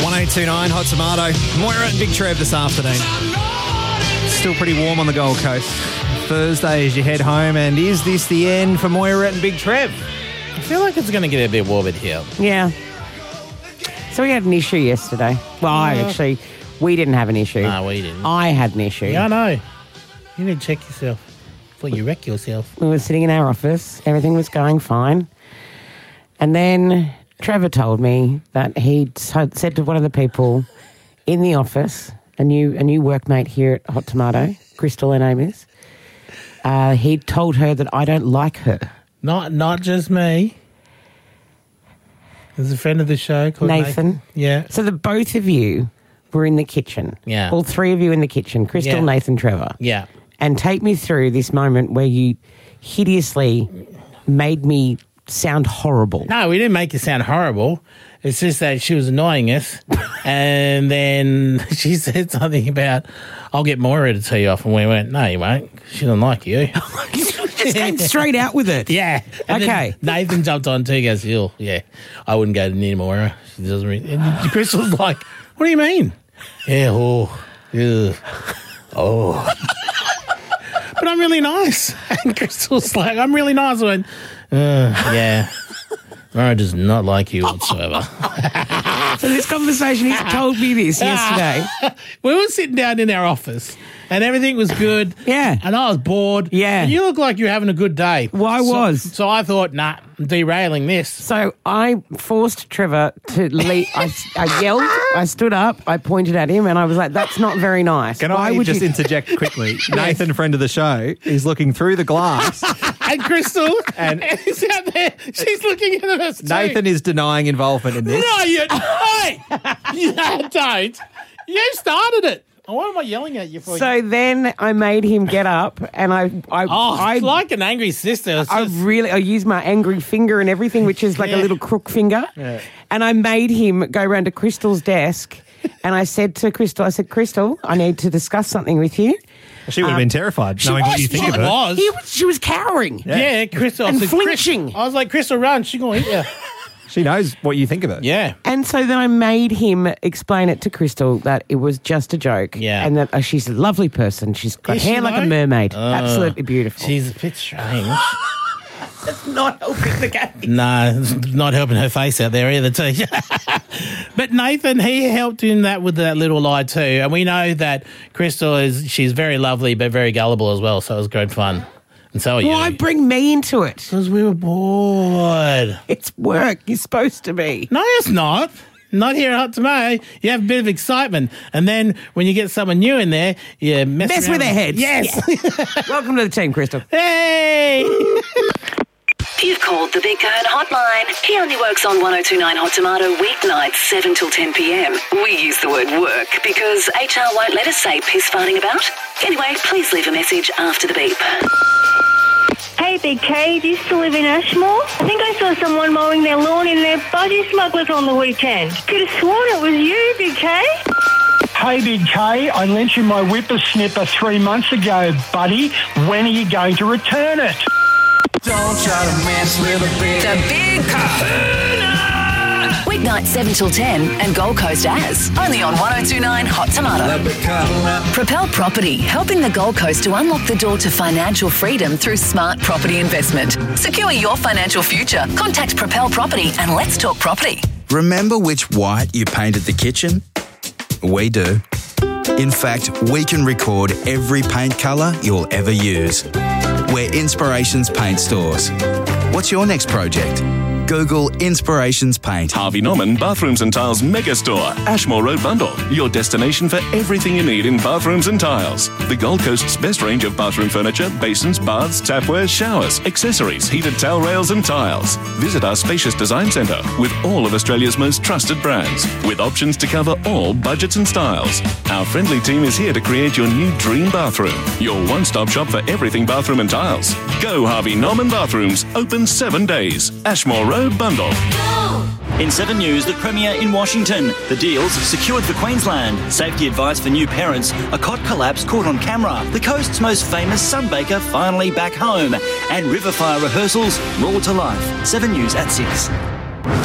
1029 Hot Tomato. Moira and Big Trev this afternoon. Still pretty warm on the Gold Coast. Thursday as you head home, and is this the end for Moira and Big Trev? I feel like it's going to get a bit warmer here. Yeah. So we had an issue yesterday. Well, we didn't have an issue. No, we didn't. I had an issue. Yeah, I know. You need to check yourself before you wreck yourself. We were sitting in our office. Everything was going fine. And then Trevor told me that he'd said to one of the people in the office, a new workmate here at Hot Tomato, Crystal, her name is, he'd told her that I don't like her. Not just me. There's a friend of the show called Nathan. Yeah. So the both of you were in the kitchen. Yeah. All three of you in the kitchen, Crystal, Yeah. Nathan, Trevor. Yeah. And take me through this moment where you hideously made me sound horrible. No, we didn't make it sound horrible. It's just that she was annoying us. And then she said something about, I'll get Moira to tee you off. And we went, no, you won't. She doesn't like you. Just came straight out with it. Yeah. And Okay. then Nathan jumped on too. He goes, yeah, I wouldn't go near Moira. She doesn't really. And Chris was like, what do you mean? Yeah, oh. But I'm really nice. And Crystal's like, I'm really nice. I went, yeah. Moira does not like you whatsoever. So this conversation, he's told me this yesterday. We were sitting down in our office and everything was good. Yeah. And I was bored. Yeah. And you look like you're having a good day. Well, I was. So I thought, nah, I'm derailing this. So I forced Trevor to leave. I yelled, I stood up, I pointed at him, and I was like, that's not very nice. Can I just interject quickly? Nathan, friend of the show, is looking through the glass. And Crystal And- is out there. She's looking at us too. Nathan is denying involvement in this. No, you don't. You started it. Why am I yelling at you for? So then I made him get up, and I like an angry sister. It's I just- used my angry finger and everything, which is like a little crook finger. Yeah. And I made him go round to Crystal's desk, and I said to Crystal, Crystal, I need to discuss something with you. She would have been terrified knowing what you think of her. She was cowering. Yeah, Crystal. And I said, flinching. I was like, Crystal, run. She's going to hit you. She knows what you think of her. Yeah. And so then I made him explain it to Crystal that it was just a joke. Yeah. And that she's a lovely person. She's got Is she hair like a though? mermaid. Absolutely beautiful. She's a bit strange. That's not helping the game. No, it's not helping her face out there either too. But Nathan, he helped in that with that little lie too. And we know that Crystal she's very lovely but very gullible as well. So it was great fun. And so are you. Why bring me into it? Because we were bored. It's work. You're supposed to be. No, it's not. Not here at Hot Tomato. You have a bit of excitement. And then when you get someone new in there, you mess Mess around with their heads. Yes. Welcome to the team, Crystal. Hey! You've called the Big Kern hotline. He only works on 1029 Hot Tomato weeknights 7 till 10 p.m. We use the word work because HR won't let us say piss farting about. Anyway, please leave a message after the beep. Hey, Big K, do you still live in Ashmore? I think I saw someone mowing their lawn in their budgie smugglers on the weekend. Could have sworn it was you, Big K. Hey, Big K, I lent you my whippersnipper 3 months ago, buddy. When are you going to return it? Don't try to mess with a big... The Big Kahuna! Weeknights 7 till 10 and Gold Coast as. Only on 1029 Hot Tomato. Propel Property, helping the Gold Coast to unlock the door to financial freedom through smart property investment. Secure your financial future. Contact Propel Property and let's talk property. Remember which white you painted the kitchen? We do. In fact, we can record every paint colour you'll ever use. We're Inspirations Paint Stores. What's your next project? Google Inspirations Paint. Harvey Norman Bathrooms and Tiles Megastore, Ashmore Road Bundle, your destination for everything you need in bathrooms and tiles. The Gold Coast's best range of bathroom furniture, basins, baths, tapware, showers, accessories, heated towel rails and tiles. Visit our spacious design centre with all of Australia's most trusted brands, with options to cover all budgets and styles. Our friendly team is here to create your new dream bathroom, your one-stop shop for everything bathroom and tiles. Go Harvey Norman Bathrooms, open 7 days. Ashmore Road Bundle. In 7 News, the Premier in Washington. The deals secured for Queensland. Safety advice for new parents. A cot collapse caught on camera. The coast's most famous sunbaker finally back home. And river fire rehearsals raw to life. 7 News at 6.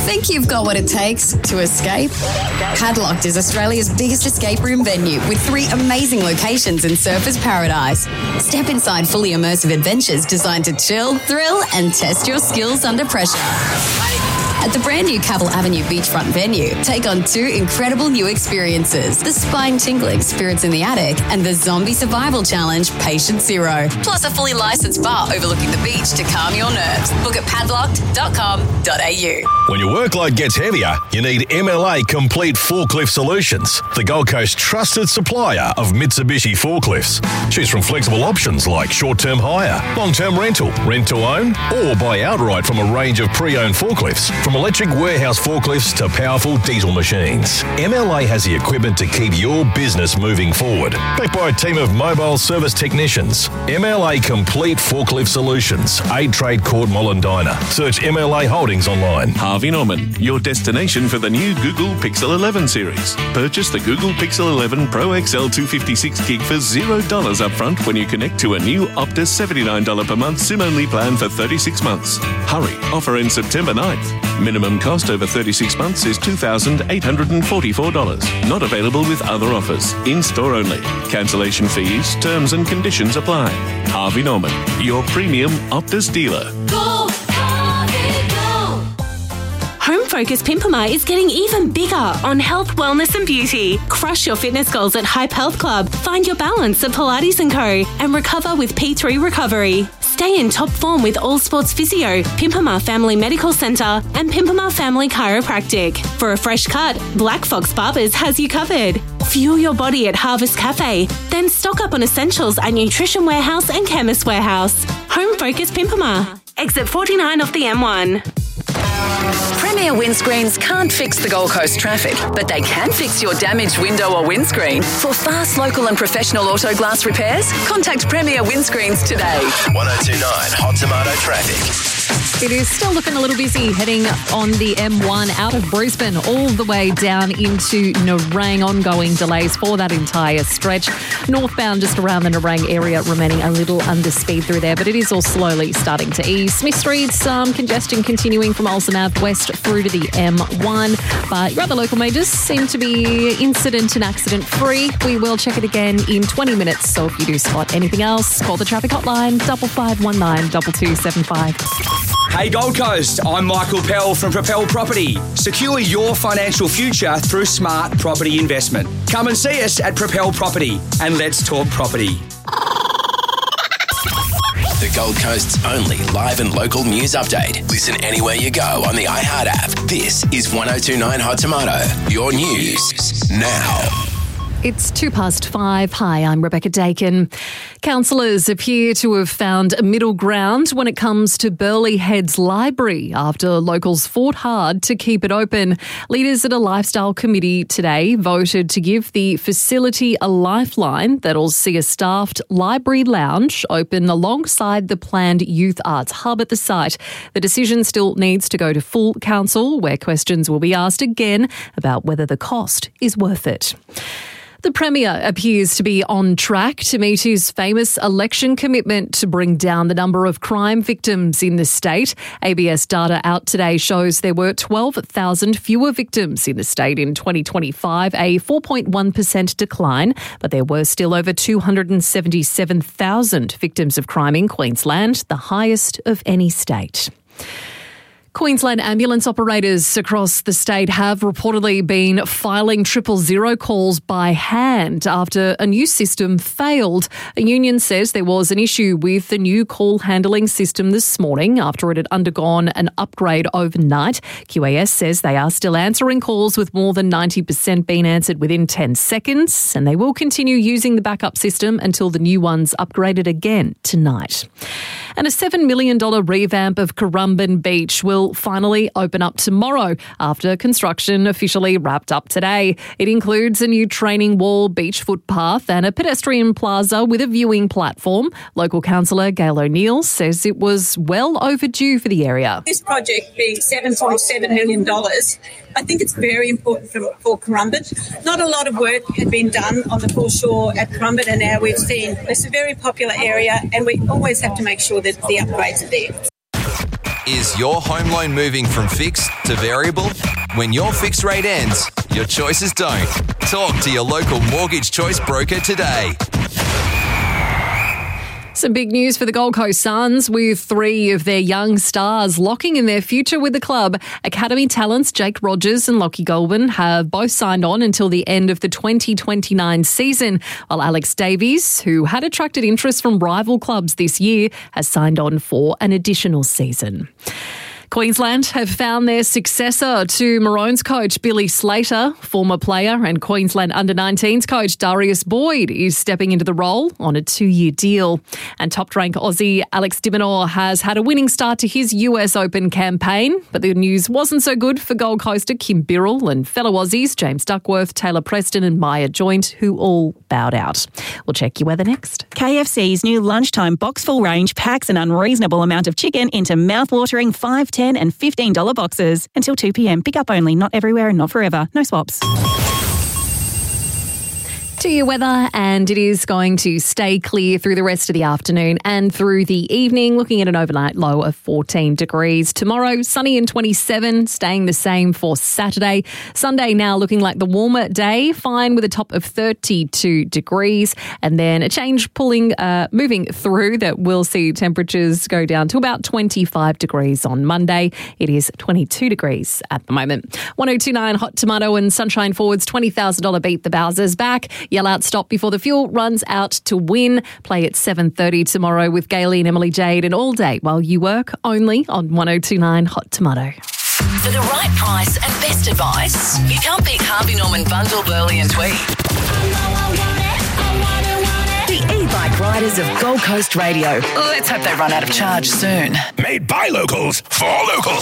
Think you've got what it takes to escape? Padlocked is Australia's biggest escape room venue with 3 amazing locations in Surfers Paradise. Step inside fully immersive adventures designed to chill, thrill and test your skills under pressure. At the brand new Cavill Avenue beachfront venue, take on 2 incredible new experiences, the spine-tingling Spirits in the Attic and the Zombie Survival Challenge Patient Zero, plus a fully licensed bar overlooking the beach to calm your nerves. Book at padlocked.com.au. When your workload gets heavier, you need MLA Complete Forklift Solutions, the Gold Coast trusted supplier of Mitsubishi forklifts. Choose from flexible options like short-term hire, long-term rental, rent-to-own, or buy outright from a range of pre-owned forklifts. From electric warehouse forklifts to powerful diesel machines, MLA has the equipment to keep your business moving forward. Backed by a team of mobile service technicians, MLA Complete Forklift Solutions, 8 Trade Court Mollendina. Search MLA Holdings online. Harvey Norman, your destination for the new Google Pixel 11 series. Purchase the Google Pixel 11 Pro XL 256 gig for $0 upfront when you connect to a new Optus $79 per month SIM-only plan for 36 months. Hurry, offer ends September 9th. Minimum cost over 36 months is $2,844. Not available with other offers. In-store only. Cancellation fees, terms and conditions apply. Harvey Norman, your premium Optus dealer. Go, Harvey, go! Home Focus Pimpama is getting even bigger on health, wellness and beauty. Crush your fitness goals at Hype Health Club. Find your balance at Pilates & Co. and recover with P3 Recovery. Stay in top form with All Sports Physio, Pimpama Family Medical Centre and Pimpama Family Chiropractic. For a fresh cut, Black Fox Barbers has you covered. Fuel your body at Harvest Cafe. Then stock up on essentials at Nutrition Warehouse and Chemist Warehouse. Home Focus Pimpama. Exit 49 off the M1. Premier Windscreens can't fix the Gold Coast traffic, but they can fix your damaged window or windscreen. For fast, local and professional auto glass repairs, contact Premier Windscreens today. 1029 Hot Tomato Traffic. It is still looking a little busy heading on the M1 out of Brisbane all the way down into Nerang. Ongoing delays for that entire stretch. Northbound just around the Nerang area remaining a little under speed through there, but it is all slowly starting to ease. Smith Street, some congestion continuing from Olsen Ave west through to the M1, but your other local majors seem to be incident and accident free. We will check it again in 20 minutes, so if you do spot anything else, call the traffic hotline 5519 2275. Hey Gold Coast, I'm Michael Pell from Propel Property. Secure your financial future through smart property investment. Come and see us at Propel Property and let's talk property. The Gold Coast's only live and local news update. Listen anywhere you go on the iHeart app. This is 1029 Hot Tomato. Your news now. It's 5:02. Hi, I'm Rebecca Dakin. Councillors appear to have found a middle ground when it comes to Burleigh Heads Library after locals fought hard to keep it open. Leaders at a lifestyle committee today voted to give the facility a lifeline that'll see a staffed library lounge open alongside the planned youth arts hub at the site. The decision still needs to go to full council, where questions will be asked again about whether the cost is worth it. The Premier appears to be on track to meet his famous election commitment to bring down the number of crime victims in the state. ABS data out today shows there were 12,000 fewer victims in the state in 2025, a 4.1% decline, but there were still over 277,000 victims of crime in Queensland, the highest of any state. Queensland ambulance operators across the state have reportedly been filing 000 calls by hand after a new system failed. A union says there was an issue with the new call handling system this morning after it had undergone an upgrade overnight. QAS says they are still answering calls with more than 90% being answered within 10 seconds, and they will continue using the backup system until the new one's upgraded again tonight. And a $7 million revamp of Currumbin Beach will finally open up tomorrow after construction officially wrapped up today. It includes a new training wall, beach footpath and a pedestrian plaza with a viewing platform. Local councillor Gail O'Neill says it was well overdue for the area. This project being $7.7 million, I think it's very important for Currumbin. Not a lot of work had been done on the foreshore at Currumbin, and now we've seen it's a very popular area and we always have to make sure that the upgrades are there. Is your home loan moving from fixed to variable? When your fixed rate ends, your choices don't. Talk to your local Mortgage Choice broker today. Some big news for the Gold Coast Suns, with 3 of their young stars locking in their future with the club. Academy talents Jake Rogers and Lockie Goulburn have both signed on until the end of the 2029 season, while Alex Davies, who had attracted interest from rival clubs this year, has signed on for an additional season. Queensland have found their successor to Maroons coach Billy Slater. Former player and Queensland under-19s coach Darius Boyd is stepping into the role on a 2-year deal. And top-rank Aussie Alex de Minaur has had a winning start to his US Open campaign, but the news wasn't so good for Gold Coaster Kim Birrell and fellow Aussies James Duckworth, Taylor Preston and Maya Joint, who all bowed out. We'll check your weather next. KFC's new lunchtime box-full range packs an unreasonable amount of chicken into mouth-watering $5, $10 and $15 boxes. Until 2 p.m. Pick up only, not everywhere and not forever. No swaps. To your weather, and it is going to stay clear through the rest of the afternoon and through the evening, looking at an overnight low of 14 degrees. Tomorrow, sunny and 27, staying the same for Saturday. Sunday now looking like the warmer day, fine with a top of 32 degrees, and then a change moving through that will see temperatures go down to about 25 degrees on Monday. It is 22 degrees at the moment. 1029 Hot Tomato and Sunshine Forward's $20,000 beat the Bowsers back. Yell out stop before the fuel runs out to win. Play at 7:30 tomorrow with Gailey and Emily Jade, and all day while you work, only on 1029 Hot Tomato. For the right price and best advice, you can't beat Harvey Norman Bundle, Burley and Tweed. The e-bike riders of Gold Coast Radio. Let's hope they run out of charge soon. Made by locals for locals.